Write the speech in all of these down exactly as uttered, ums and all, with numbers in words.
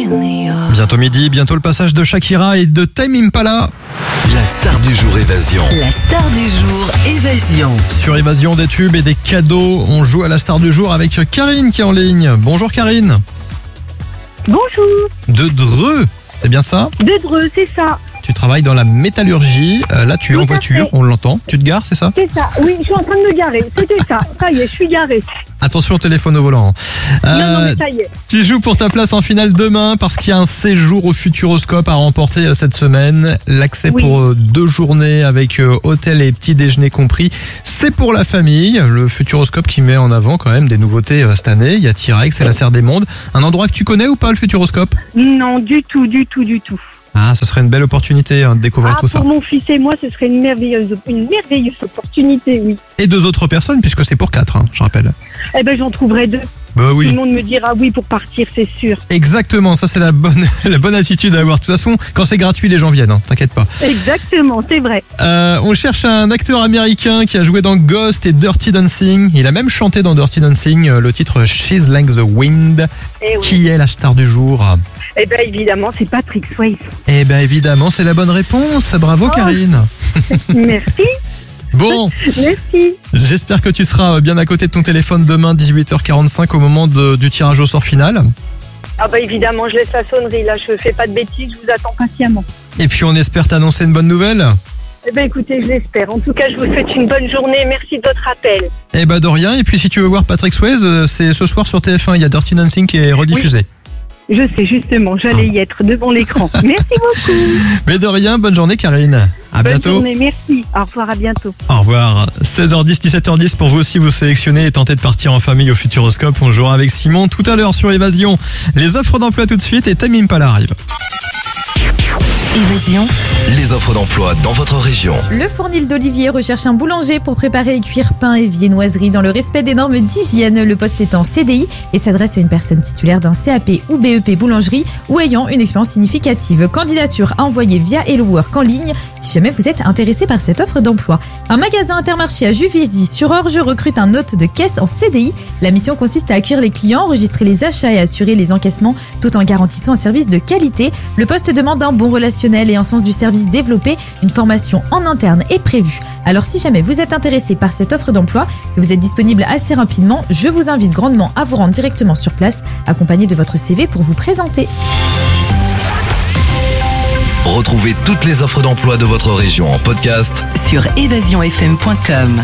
Bientôt midi, bientôt le passage de Shakira et de Tame Impala. La star du jour Évasion. La star du jour Évasion. Sur Évasion, des tubes et des cadeaux, on joue à la star du jour avec Karine qui est en ligne. Bonjour Karine. Bonjour. De Dreux, c'est bien ça? De Dreux, c'est ça. Tu travailles dans la métallurgie, euh, là tu es Tout en à voiture, fait. on l'entend. Tu te gares, c'est ça? C'est ça. Oui, je suis en train de me garer. C'était ça. Ça y est, je suis garée. Attention au téléphone au volant. Non, non, Euh, mais ça y est. Tu joues pour ta place en finale demain parce qu'il y a un séjour au Futuroscope à remporter euh, cette semaine. L'accès Oui. pour euh, deux journées avec euh, hôtel et petit déjeuner compris. C'est pour la famille. Le Futuroscope qui met en avant quand même des nouveautés euh, cette année. Il y a T-Rex et la Serre des Mondes. Un endroit que tu connais ou pas, le Futuroscope? Non, du tout, du tout, du tout. Ah, ce serait une belle opportunité hein, de découvrir Ah, tout ça. pour mon fils et moi, ce serait une merveilleuse, une merveilleuse opportunité, oui. Et deux autres personnes puisque c'est pour quatre, hein, je rappelle. Eh ben, j'en trouverai deux. Bah Tout oui. le monde me dira oui pour partir, c'est sûr. Exactement, ça c'est la bonne, la bonne attitude à avoir. De toute façon, quand c'est gratuit, les gens viennent, hein, t'inquiète pas. Exactement, c'est vrai. Euh, on cherche un acteur américain qui a joué dans Ghost et Dirty Dancing. Il a même chanté dans Dirty Dancing euh, le titre She's Like the Wind. Eh oui. Qui est la star du jour? Eh ben, évidemment, c'est Patrick Swayze. Eh ben évidemment, c'est la bonne réponse. Bravo Oh. Karine. Merci, Bon, merci. j'espère que tu seras bien à côté de ton téléphone demain dix-huit heures quarante-cinq au moment de- du tirage au sort final. Ah bah évidemment, je laisse la sonnerie, là, je fais pas de bêtises, je vous attends patiemment. Et puis on espère t'annoncer une bonne nouvelle. Eh ben écoutez, je l'espère. En tout cas, je vous souhaite une bonne journée. Merci de votre appel. Eh ben de rien. Et puis si tu veux voir Patrick Swayze, euh, c'est ce soir sur T F un. Il y a Dirty Dancing qui est rediffusé. Je sais justement, j'allais y être devant l'écran. Merci beaucoup. Mais de rien, bonne journée Karine. À Bonne bientôt. journée, merci. Au revoir, à bientôt. Au revoir. seize heures dix, dix-sept heures dix pour vous aussi vous sélectionner et tenter de partir en famille au Futuroscope. On jouera avec Simon tout à l'heure sur Évasion. Les offres d'emploi tout de suite et Tame Impala arrive. Évasion. Les offres d'emploi dans votre région. Le Fournil d'Olivier recherche un boulanger pour préparer et cuire pain et viennoiserie dans le respect des normes d'hygiène. Le poste est en C D I et s'adresse à une personne titulaire d'un C A P ou B E P boulangerie ou ayant une expérience significative. Candidature à envoyer via Hello Work en ligne si jamais vous êtes intéressé par cette offre d'emploi. Un magasin Intermarché à Juvisy-sur-Orge recrute un hôte de caisse en C D I. La mission consiste à accueillir les clients, enregistrer les achats et assurer les encaissements tout en garantissant un service de qualité. Le poste demande un bon relationnel et un sens du service développé. Une formation en interne est prévue. Alors si jamais vous êtes intéressé par cette offre d'emploi et vous êtes disponible assez rapidement, je vous invite grandement à vous rendre directement sur place, accompagné de votre C V pour vous présenter. Retrouvez toutes les offres d'emploi de votre région en podcast Sur évasion f m point com.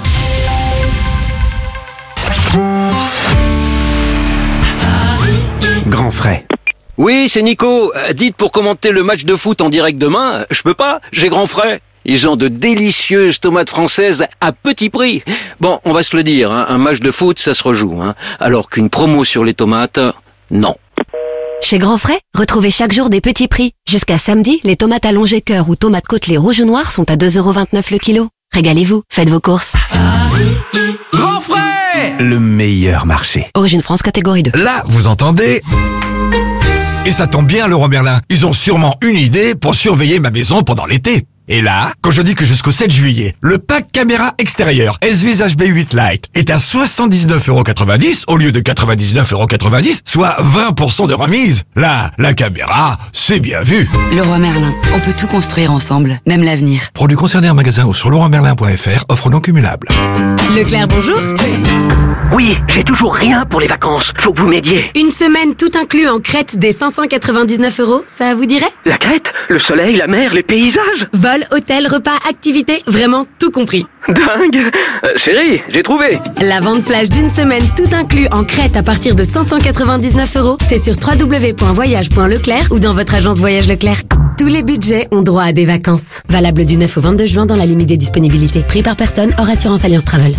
Grand frais. Oui, c'est Nico. Euh, Dites pour commenter le match de foot en direct demain. euh, Je peux pas, j'ai grand frais. Ils ont de délicieuses tomates françaises à petit prix. Bon, on va se le dire, hein, un match de foot, ça se rejoue. Hein, alors qu'une promo sur les tomates, non. Chez Grand Frais, retrouvez chaque jour des petits prix. Jusqu'à samedi, les tomates allongées cœur ou tomates côtelées rouge ou noir sont à deux euros vingt-neuf le kilo. Régalez-vous, faites vos courses. Grand frais, le meilleur marché. Origine France catégorie deux. Là, vous entendez? Et ça tombe bien, Leroy Merlin. Ils ont sûrement une idée pour surveiller ma maison pendant l'été. Et là, quand je dis que jusqu'au sept juillet, le pack caméra extérieure S-Vis H B huit Lite est à soixante-dix-neuf euros quatre-vingt-dix au lieu de quatre-vingt-dix-neuf euros quatre-vingt-dix, soit vingt pour cent de remise. Là, la caméra, c'est bien vu. Leroy Merlin, on peut tout construire ensemble, même l'avenir. Produits concernés en magasin ou sur leroy merlin point f r, offre non cumulable. Leclerc, bonjour. Oui, j'ai toujours rien pour les vacances. Faut que vous m'aidiez. Une semaine tout inclus en Crète des cinq cent quatre-vingt-dix-neuf euros, ça vous dirait? La Crète, le soleil, la mer, les paysages. Vol, hôtel, repas, activités, vraiment tout compris. Dingue. Euh, chérie, j'ai trouvé. La vente flash d'une semaine tout inclus en Crète à partir de cinq cent quatre-vingt-dix-neuf euros, c'est sur w w w point voyage point leclerc ou dans votre agence Voyage Leclerc. Tous les budgets ont droit à des vacances. Valable du neuf au vingt-deux juin dans la limite des disponibilités. Prix par personne hors assurance Alliance Travel.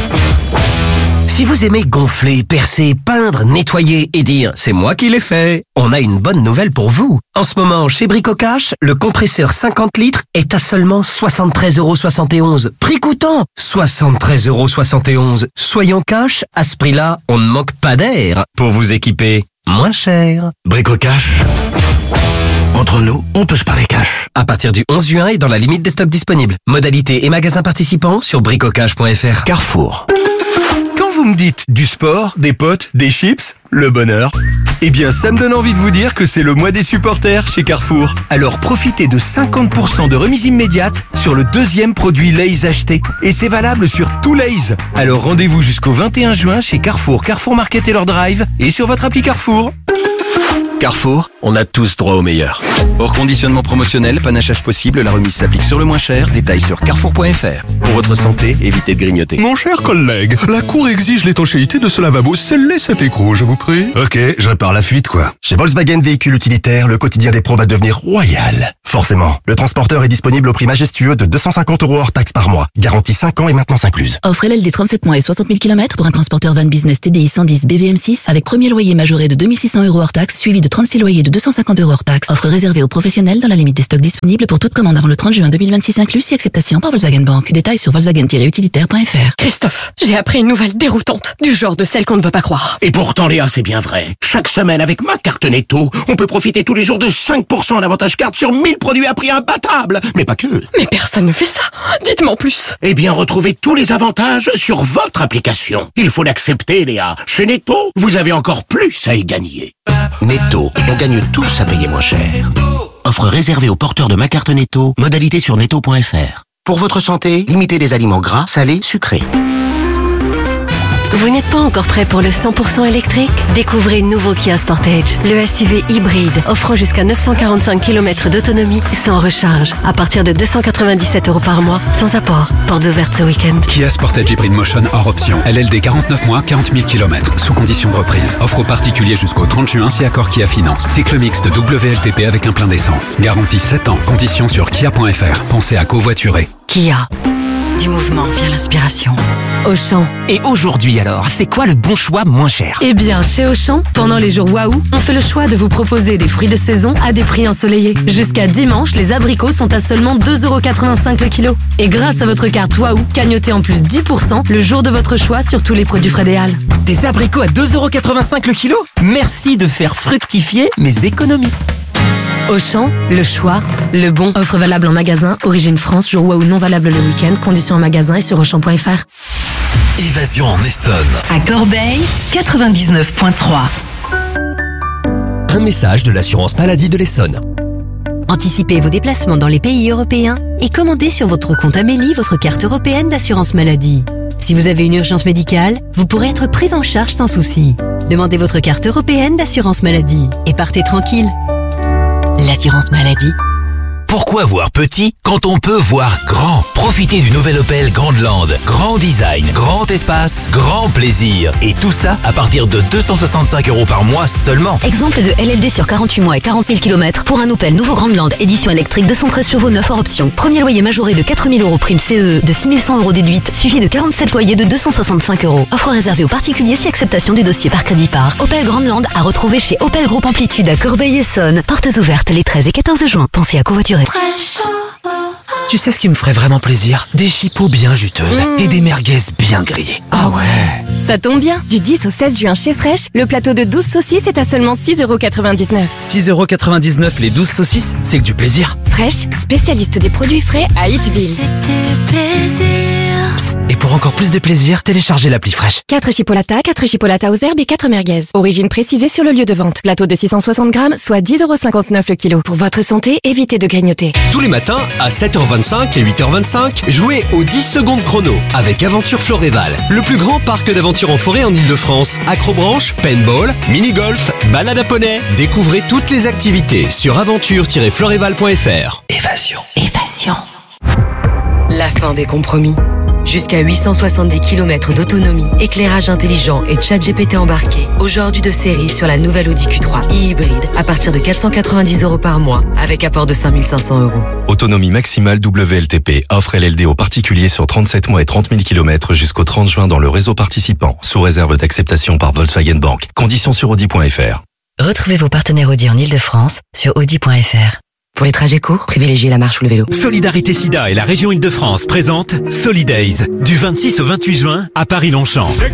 Si vous aimez gonfler, percer, peindre, nettoyer et dire « c'est moi qui l'ai fait », on a une bonne nouvelle pour vous. En ce moment, chez Brico Cash, le compresseur cinquante litres est à seulement soixante-treize euros soixante et onze. Prix coûtant soixante-treize euros soixante et onze. Soyons cash, à ce prix-là, on ne manque pas d'air pour vous équiper moins cher. Brico Cash. Entre nous, on peut se parler cash. À partir du onze juin et dans la limite des stocks disponibles. Modalités et magasins participants sur bricocash point f r. Carrefour. Quand vous me dites du sport, des potes, des chips, le bonheur, eh bien ça me donne envie de vous dire que c'est le mois des supporters chez Carrefour. Alors profitez de cinquante pour cent de remise immédiate sur le deuxième produit Lay's acheté. Et c'est valable sur tout Lay's. Alors rendez-vous jusqu'au vingt et un juin chez Carrefour, Carrefour Market et leur drive et sur votre appli Carrefour. Carrefour, on a tous droit au meilleur. Hors conditionnement promotionnel, panachage possible, la remise s'applique sur le moins cher. Détails sur carrefour point f r. Pour votre santé, évitez de grignoter. Mon cher collègue, la Cour exige l'étanchéité de ce lavabo. Scellez cet écrou, je vous prie. Ok, je répare la fuite, quoi. Chez Volkswagen Véhicules Utilitaires, le quotidien des pros va devenir royal. Forcément, le transporteur est disponible au prix majestueux de deux cent cinquante euros hors taxe par mois. Garantie cinq ans et maintenance incluse. Offre L L D trente-sept mois et soixante mille kilomètres pour un transporteur van business T D I cent dix B V M six avec premier loyer majoré de deux mille six cents euros hors taxe, suivi de trente-six loyers de deux cent cinquante euros hors taxe. Offre réservée aux professionnels dans la limite des stocks disponibles pour toute commande avant le trente juin deux mille vingt-six inclus si acceptation par Volkswagen Bank. Détails sur volkswagen tiret utilitaire point f r. Christophe, j'ai appris une nouvelle déroutante, du genre de celle qu'on ne veut pas croire. Et pourtant, Léa, c'est bien vrai. Chaque semaine, avec ma carte Netto, on peut profiter tous les jours de cinq pour cent d'avantage carte sur mille produits à prix imbattable. Mais pas que. Mais personne ne fait ça. Dites-moi en plus. Eh bien, retrouvez tous les avantages sur votre application. Il faut l'accepter, Léa. Chez Netto, vous avez encore plus à y gagner. Netto, on gagne tous à payer moins cher. Offre réservée aux porteurs de ma carte Netto, modalité sur netto point f r. Pour votre santé, limitez les aliments gras, salés, sucrés. Vous n'êtes pas encore prêt pour le cent pour cent électrique? Découvrez le nouveau Kia Sportage, le S U V hybride offrant jusqu'à neuf cent quarante-cinq kilomètres d'autonomie sans recharge, à partir de deux cent quatre-vingt-dix-sept euros par mois, sans apport. Portes ouvertes ce week-end. Kia Sportage Hybrid Motion hors option. L L D quarante-neuf mois, quarante mille kilomètres, sous condition de reprise. Offre aux particuliers jusqu'au trente juin si accord Kia Finance. Cycle mixte W L T P avec un plein d'essence. Garantie sept ans. Conditions sur kia point f r. Pensez à covoiturer. Kia. Du mouvement vient l'inspiration. Auchan. Et aujourd'hui alors, c'est quoi le bon choix moins cher? Eh bien, chez Auchan, pendant les jours Waouh, on fait le choix de vous proposer des fruits de saison à des prix ensoleillés. Jusqu'à dimanche, les abricots sont à seulement deux euros quatre-vingt-cinq le kilo. Et grâce à votre carte Waouh, cagnotez en plus dix pour cent le jour de votre choix sur tous les produits frais des Halles. Des abricots à deux euros quatre-vingt-cinq le kilo? Merci de faire fructifier mes économies. Auchan, le choix, le bon. Offre valable en magasin, origine France, jour Waouh non valable le week-end. Conditions en magasin et sur auchan point f r. Évasion en Essonne. À Corbeil, quatre-vingt-dix-neuf virgule trois. Un message de l'assurance maladie de l'Essonne. Anticipez vos déplacements dans les pays européens et commandez sur votre compte Amélie votre carte européenne d'assurance maladie. Si vous avez une urgence médicale, vous pourrez être pris en charge sans souci. Demandez votre carte européenne d'assurance maladie et partez tranquille. L'assurance maladie. Pourquoi voir petit quand on peut voir grand? Profitez du nouvel Opel Grandland. Grand design, grand espace, grand plaisir. Et tout ça à partir de deux cent soixante-cinq euros par mois seulement. Exemple de L L D sur quarante-huit mois et quarante mille kilomètres pour un Opel Nouveau Grandland, édition électrique deux cent treize chevaux neuf hors option. Premier loyer majoré de quatre mille euros, prime C E E de six mille cent euros déduite, suivi de quarante-sept loyers de deux cent soixante-cinq euros. Offre réservée aux particuliers si acceptation du dossier par crédit par. Opel Grandland à retrouver chez Opel Groupe Amplitude à Corbeil-Essonnes. Portes ouvertes les treize et quatorze juin. Pensez à covoiturer. Tu sais ce qui me ferait vraiment plaisir? Des chipots bien juteuses mmh. et des merguez bien grillées. Ah ouais. Ça tombe bien. Du dix au seize juin chez Fresh, le plateau de douze saucisses est à seulement six euros quatre-vingt-dix-neuf. six euros quatre-vingt-dix-neuf les douze saucisses, c'est que du plaisir. Fresh, spécialiste des produits frais à Hitville. C'est du plaisir. Psst, et pour encore plus de plaisir, téléchargez l'appli Fresh. quatre chipolatas, quatre chipolatas aux herbes et quatre merguez. Origine précisée sur le lieu de vente. Plateau de six cent soixante grammes, soit dix euros cinquante-neuf le kilo. Pour votre santé, évitez de grignoter. Tous les matins, à sept heures vingt-cinq et huit heures vingt-cinq, jouez aux dix secondes chrono avec Aventure Floréval, le plus grand parc d'aventure en forêt en Ile-de-France. Acrobranche, paintball, mini-golf, balade à poney. Découvrez toutes les activités sur aventure tiret floréval point f r. Évasion. Évasion. La fin des compromis. Jusqu'à huit cent soixante-dix kilomètres d'autonomie, éclairage intelligent et chat G P T embarqué. Aujourd'hui de série sur la nouvelle Audi Q trois e-hybride à partir de quatre cent quatre-vingt-dix euros par mois avec apport de cinq mille cinq cents euros. Autonomie maximale W L T P. Offre L L D aux particuliers sur trente-sept mois et trente mille kilomètres jusqu'au trente juin dans le réseau participant, sous réserve d'acceptation par Volkswagen Bank. Conditions sur audi point f r. Retrouvez vos partenaires Audi en Ile-de-France sur audi point f r. Pour les trajets courts, privilégiez la marche ou le vélo. Solidarité Sida et la région Île-de-France présentent Solidays du vingt-six au vingt-huit juin à Paris-Longchamp.